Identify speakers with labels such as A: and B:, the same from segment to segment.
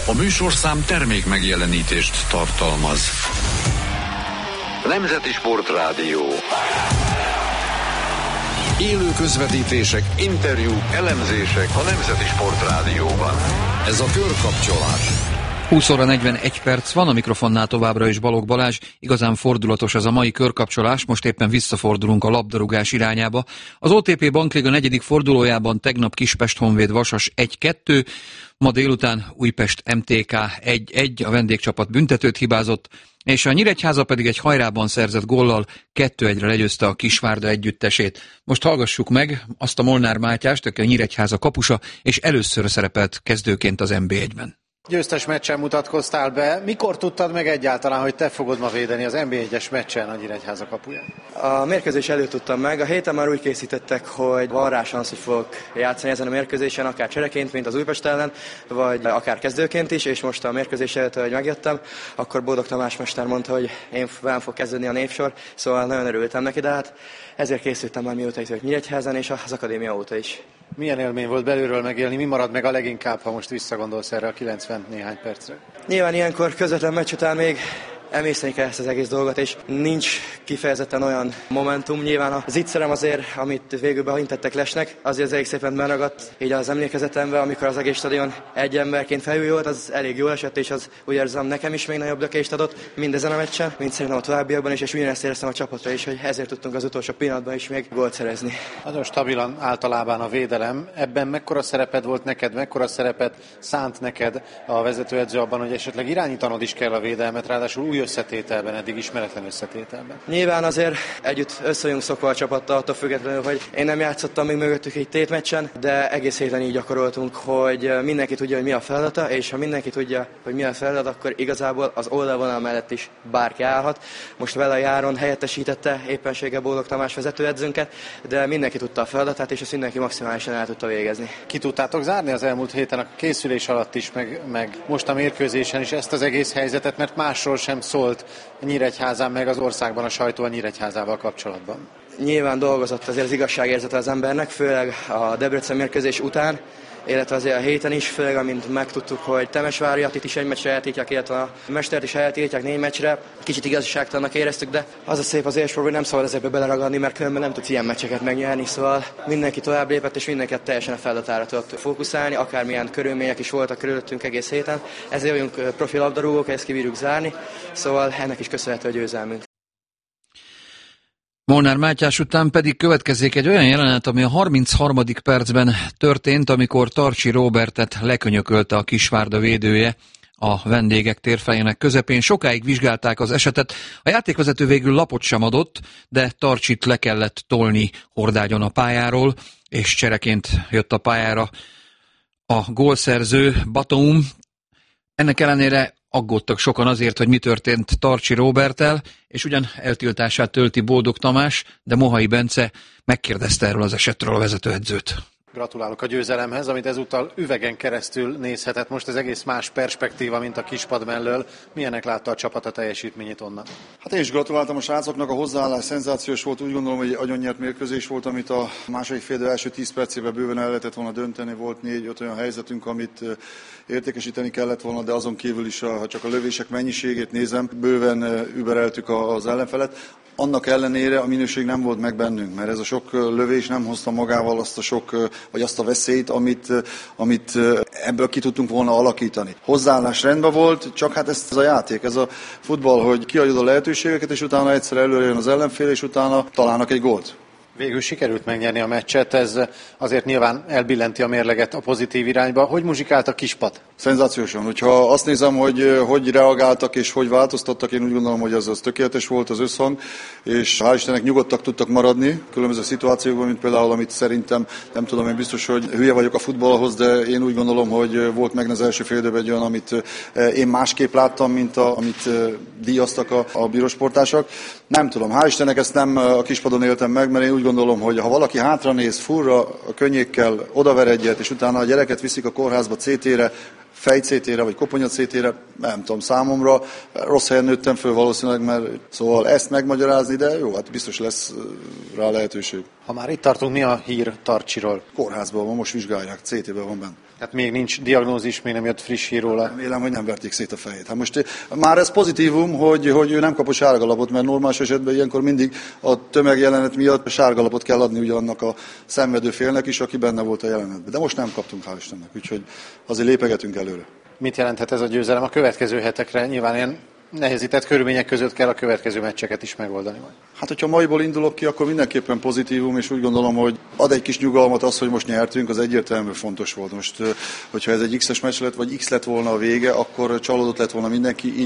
A: A műsorszám termék megjelenítést tartalmaz. Nemzeti Sportrádió. Élő közvetítések, interjúk, elemzések a Nemzeti Sportrádióban. Ez a Körkapcsolás.
B: 20 óra 41 perc van, a mikrofonnál továbbra is Balogh Balázs. Igazán fordulatos ez a mai körkapcsolás, most éppen visszafordulunk a labdarúgás irányába. Az OTP Bankliga 4. fordulójában tegnap Kispest-Honvéd Vasas 1-2, ma délután Újpest MTK 1-1, a vendégcsapat büntetőt hibázott, és a Nyíregyháza pedig egy hajrában szerzett góllal 2-1-re legyőzte a Kisvárda együttesét. Most hallgassuk meg azt a Molnár Mátyást, aki a Nyíregyháza kapusa, és először szerepelt kezdőként az NB1-ben.
C: Győztes meccsen mutatkoztál be. Mikor tudtad meg egyáltalán, hogy te fogod ma védeni az NB1-es meccsen a Nyíregyháza kapuját?
D: A mérkőzés előtt tudtam meg. A héten már úgy készítettek, hogy van rá szansz, hogy fogok játszani ezen a mérkőzésen, akár csereként, mint az Újpest ellen, vagy akár kezdőként is, és most a mérkőzés előtt, hogy megjöttem, akkor Bódog Tamás mester mondta, hogy én velem fog kezdődni a névsor, szóval nagyon örültem neki, de hát ezért készültem már mióta itt vagyok Nyíregyházán, és az akadémia óta is.
C: Milyen élmény volt belülről megélni? Mi marad meg a leginkább, ha most visszagondolsz erre a 90 néhány percre?
D: Nyilván ilyenkor közvetlen meccs után még emészteni kell ezt az egész dolgot, és nincs kifejezetten olyan momentum. Nyilván az ittszerem azért, amit végül behintettek Lesnek, azért elég szépen beragadt így az emlékezetembe, amikor az egész stadion egy emberként felüljött, az elég jól esett, és az úgy érzem nekem is még nagyobb lökést adott mindezen a meccsen, mint szerintem a továbbiakban is, és ugyanezt éreztem a csapatra is, hogy ezért tudtunk az utolsó pillanatban is még gólt szerezni.
C: Nagyon stabilan általában a védelem. Ebben mekkora szereped volt neked, mekkora szerepet szánt neked a vezetőedző abban, hogy esetleg irányítanod is kell a védelmet, ráadásul új összetételben, eddig ismeretlen összetételben?
D: Nyilván azért együtt össze vagyunk szokva a csapattal, attól függetlenül, hogy én nem játszottam még mögöttük egy tétmeccsen, de egész héten így gyakoroltunk, hogy mindenki tudja, hogy mi a feladata, és ha mindenki tudja, hogy mi a feladat, akkor igazából az oldalvonal mellett is bárki állhat. Most Vela Járon helyettesítette éppenséggel Bódog Tamás vezetőedzőnket, de mindenki tudta a feladatát, és azt mindenki maximálisan el tudta végezni.
C: Ki tudtátok zárni az elmúlt héten a készülés alatt is, meg most a mérkőzésen is ezt az egész helyzetet, mert másról sem szólt a Nyíregyházán, meg az országban a sajtó a Nyíregyházával kapcsolatban?
D: Nyilván dolgozott azért az igazságérzete az embernek, főleg a Debrecen mérkőzés után, illetve azért a héten is, főleg amint megtudtuk, hogy Temesvári Attit is egy meccsre eltiltják, illetve a Mestert is eltiltják 4 meccsre. Kicsit igazságtalannak éreztük, de az a szép az élsport, hogy nem szabad ezekbe beleragadni, mert különben nem tudsz ilyen meccseket megnyerni, szóval mindenki tovább lépett, és mindenki teljesen a feladatára tudott fókuszálni, akármilyen körülmények is voltak körülöttünk egész héten. Ezért vagyunk profi labdarúgók, ezt kibírjuk zárni, szóval ennek is köszönhető a győzelmünk.
B: Molnár Mátyás után pedig következzék egy olyan jelenet, ami a 33. percben történt, amikor Tarcsi Róbertet lekönyökölte a Kisvárda védője a vendégek térfelének közepén. Sokáig vizsgálták az esetet, a játékvezető végül lapot sem adott, de Tarcsit le kellett tolni hordágyon a pályáról, és csereként jött a pályára a gólszerző Batum. Ennek ellenére aggódtak sokan azért, hogy mi történt Tarcsi Róberttel, és ugyan eltiltását tölti Bódog Tamás, de Mohai Bence megkérdezte erről az esetről a vezetőedzőt.
C: Gratulálok a győzelemhez, amit ezúttal üvegen keresztül nézhetett. Most az egész más perspektíva, mint a kispad mellől. Milyenek látta a csapat a teljesítményét onnan?
E: Hát én is gratuláltam a srácoknak, a hozzáállás szenzációs volt. Úgy gondolom, hogy egy agyonnyert mérkőzés volt, amit a második fél első 10 percében bőven el lehetett volna dönteni. Volt 4-5 olyan helyzetünk, amit értékesíteni kellett volna, de azon kívül is, ha csak a lövések mennyiségét nézem, bőven übereltük az ellenfelet. Annak ellenére a minőség nem volt meg bennünk, mert ez a sok lövés nem hozta magával azt a sok, vagy azt a veszélyt, amit ebből ki tudtunk volna alakítani. Hozzáállás rendben volt, csak hát ez a játék, ez a futball, hogy kiadod a lehetőségeket, és utána egyszer előre jön az ellenfél, és utána találnak egy gólt.
C: Végül sikerült megnyerni a meccset, ez azért nyilván elbillenti a mérleget a pozitív irányba. Hogy muzsikált a kispad?
E: Szenzációsan. Hogyha azt nézem, hogy reagáltak és hogy változtattak, én úgy gondolom, hogy az tökéletes volt az összhang, és hál' Istennek nyugodtak tudtak maradni különböző szituációkban, mint például, amit szerintem, nem tudom, én biztos, hogy hülye vagyok a futballhoz, de én úgy gondolom, hogy volt meg az első fél időben egy olyan, amit én másképp láttam, mint amit díjaztak a bírósportársak. Nem tudom, hál' Istennek ezt nem a kispadon éltem meg, mert én úgy gondolom, hogy ha valaki hátra néz, furra a könnyékkel, odaver egyet, és utána a gyereket viszik a kórházba CT-re, fejcétére vagy koponyacétére, nem tudom, számomra rossz helyen nőttem föl valószínűleg, mert szóval ezt megmagyarázni, de jó, hát biztos lesz rá lehetőség.
C: Ha már itt tartunk, mi a hír Tarcsiról?
E: Kórházban van, most vizsgálják, CT-ben van benne.
C: Tehát még nincs diagnózis, még nem jött friss hír róla.
E: Remélem, hogy nem verték szét a fejét. Hát most már ez pozitívum, hogy ő nem kapott sárgalapot, mert normális esetben ilyenkor mindig a tömegjelenet miatt sárgalapot kell adni ugye annak a szenvedő félnek is, aki benne volt a jelenetben. De most nem kaptunk, hál' Istennek, úgyhogy azért lépegetünk előre.
C: Mit jelenthet ez a győzelem a következő hetekre? Nyilván ilyen nehezített körülmények között kell a következő meccseket is megoldani.
E: Hát, hogyha maiból indulok ki, akkor mindenképpen pozitívum, és úgy gondolom, hogy ad egy kis nyugalmat az, hogy most nyertünk, az egyértelműen fontos volt. Most, hogyha ez egy X-es meccs lett, vagy X lett volna a vége, akkor csalódott lett volna mindenki,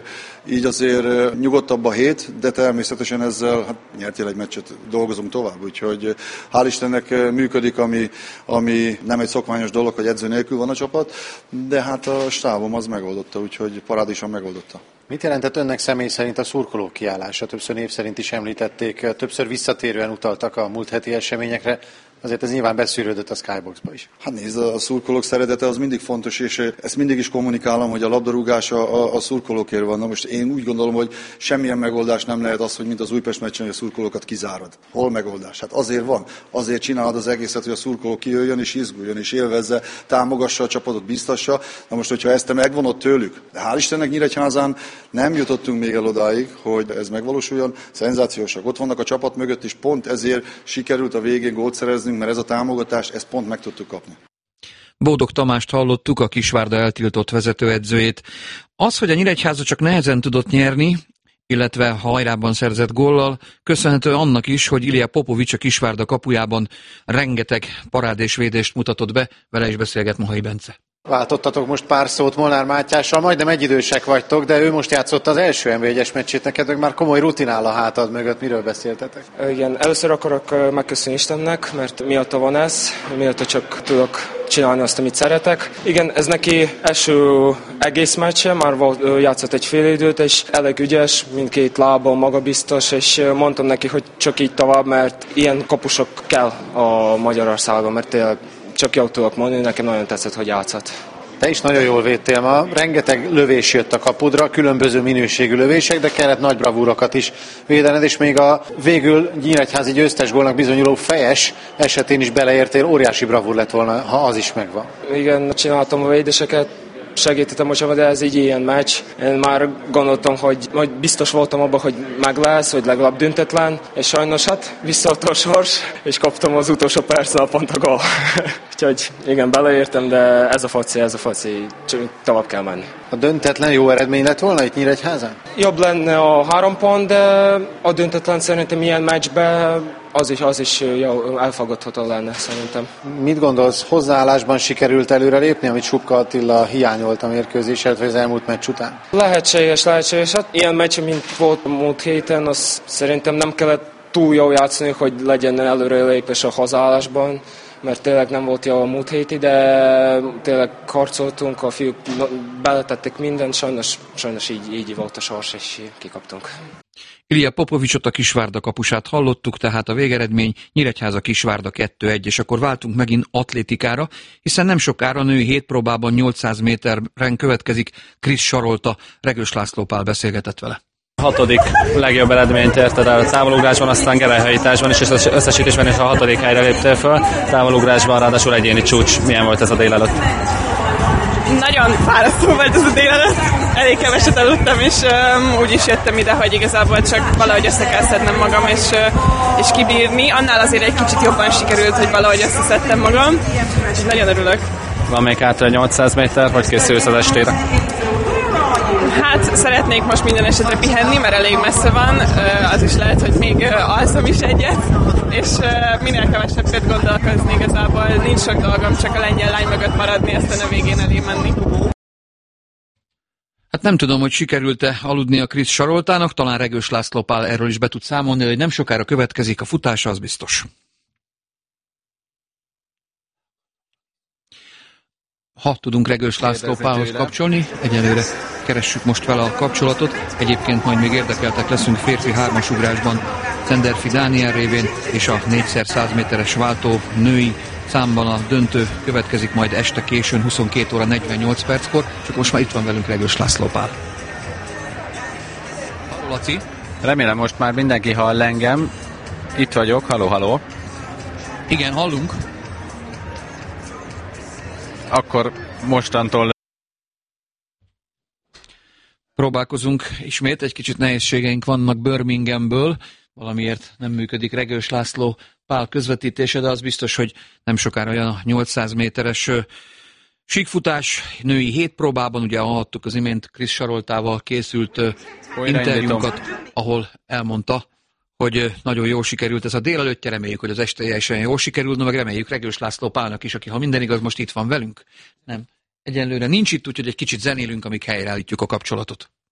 E: így azért nyugodtabb a hét, de természetesen ezzel nyertél egy meccset, dolgozunk tovább. Úgyhogy hál' Istennek működik, ami nem egy szokványos dolog, hogy edző nélkül van a csapat, de hát a stábom az megoldotta, úgyhogy parádésan megoldotta.
C: Mit jelentett önnek személy szerint a szurkolók kiállása? Többször név szerint is említették, többször visszatérően utaltak a múlt heti eseményekre. Azért ez nyilván beszűrődött a Skyboxba is.
E: Hát nézd, a szurkolók szeretete az mindig fontos, és ezt mindig is kommunikálom, hogy a labdarúgás a szurkolókért van. Na most én úgy gondolom, hogy semmilyen megoldás nem lehet az, hogy mint az Újpest meccsen, hogy a szurkolókat kizárad. Hol megoldás? Hát azért van. Azért csinálod az egészet, hogy a szurkoló kijöjjön és izguljon és élvezze, támogassa a csapatot, biztassa. Na most, hogyha ezt te megvonod tőlük, de hál' Istennek Nyíregyházán nem jutottunk még el odáig, hogy ez megvalósuljon. Szenzációsak. Ott vannak a csapat mögött is, pont ezért sikerült a végén gólt szerezni, mert ez a támogatás, ezt pont meg tudtuk kapni.
B: Bódog Tamást hallottuk, a Kisvárda eltiltott vezetőedzőjét. Az, hogy a Nyíregyháza csak nehezen tudott nyerni, illetve hajrában szerzett góllal, köszönhető annak is, hogy Ilija Popovics a Kisvárda kapujában rengeteg parádésvédést mutatott be, vele is beszélget Mohai Bence.
C: Váltottatok most pár szót Molnár Mátyással, majdnem egyidősek vagytok, de ő most játszott az első NB1-es meccsét, neked már komoly rutinál a hátad mögött, miről beszéltetek?
F: Igen, először akarok megköszönni Istennek, mert miatta van ez, miatta csak tudok csinálni azt, amit szeretek. Igen, ez neki első egész meccse, már játszott egy fél időt, és elég ügyes, mindkét lábon magabiztos, és mondtam neki, hogy csak így tovább, mert ilyen kapusok kell a Magyarországon, mert tényleg csak jól tudok mondani, nekem nagyon tetszett, hogy játszott.
C: Te is nagyon jól védtél ma, rengeteg lövés jött a kapudra, különböző minőségű lövések, de kellett nagy bravúrokat is védened, és még a végül nyíregyházi győztes gólnak bizonyuló Fejes esetén is beleértél, óriási bravúr lett volna, ha az is megvan.
F: Igen, csináltam a védéseket, segítettem a csapat, de ez így ilyen meccs. Én már gondoltam, hogy biztos voltam abban, hogy meg lesz, hogy legalább döntetlen, és sajnos hát visszaadta a sors, és kaptam az utolsó percnál pont a gól. Úgyhogy igen, beleértem, de ez a foci, csak tovább kell menni.
C: A döntetlen jó eredmény lett volna itt Nyíregyházán?
F: Jobb lenne a 3 pont, de a döntetlen szerintem ilyen meccsben az is jó, elfogadható lenne szerintem.
C: Mit gondolsz, hozzáállásban sikerült előrelépni, amit Supka Attila hiányolt a mérkőzés, illetve az elmúlt meccs után?
F: Lehetséges. Hát ilyen meccs, mint volt múlt héten, az szerintem nem kellett túl jól játszani, hogy legyen előrelépés a hozzáállásban, mert tényleg nem volt jó a múlt héti, de tényleg harcoltunk, a fiúk beletették mindent, sajnos így volt a sors, és kikaptunk.
B: Ilija Popovicsot, a Kisvárda kapusát hallottuk, tehát a végeredmény Nyíregyháza Kisvárda 2-1, és akkor váltunk megint atlétikára, hiszen nem sokára női 7 próbában 800 méteren következik. Krisz Sarolta, Regős László Pál beszélgetett vele.
G: 6. legjobb eredményt érted el a távolugrásban, aztán gerelyhajításban is, és összesítésben is a 6. helyre léptél föl. Távolugrásban ráadásul egyéni csúcs. Milyen volt ez a délelőtt?
H: Nagyon fárasztó volt ez a délelőtt. Elég keveset aludtam, és úgy is jöttem ide, hogy igazából csak valahogy össze kell szednem magam, és kibírni. Annál azért egy kicsit jobban sikerült, hogy valahogy összeszedtem magam, és nagyon örülök.
G: Van még hátra 800 méter, vagy készülsz az estére?
H: Hát szeretnék most minden esetre pihenni, mert elég messze van, az is lehet, hogy még alszom is egyet, és minél kevesebbet gondolkozni igazából, nincs sok dolgom, csak a lengyel lány mögött maradni, aztán a végén elé menni.
B: Hát nem tudom, hogy sikerült-e aludni a Krisz Saroltának, talán Regős László Pál erről is be tud számolni, hogy nem sokára következik a futása, az biztos. Ha tudunk Regős László Pálhoz kapcsolni, egyelőre keressük most vele a kapcsolatot. Egyébként majd még érdekeltek leszünk férfi 3-as ugrásban Szenderfi Dániel révén, és a 4x100 méteres váltó női számban a döntő következik majd este későn 22 óra 48 perckor, csak most már itt van velünk Regős László Pál. Halló, Laci?
G: Remélem most már mindenki hall engem. Itt vagyok, halló.
B: Igen, hallunk.
G: Akkor mostantól
B: próbálkozunk ismét, egy kicsit nehézségeink vannak Birminghamből, valamiért nem működik Regős László Pál közvetítése, de az biztos, hogy nem sokára olyan a 800 méteres síkfutás női hétpróbában, ugye hallhattuk az imént Krisz Saroltával készült interjúnkat, ahol elmondta, hogy nagyon jól sikerült ez a délelőttje, reméljük, hogy az este teljesen jól sikerült, meg reméljük Regős László Pálnak is, aki, ha minden igaz, most itt van velünk. Nem, egyenlőre nincs itt, úgyhogy egy kicsit zenélünk, amíg helyreállítjuk a kapcsolatot.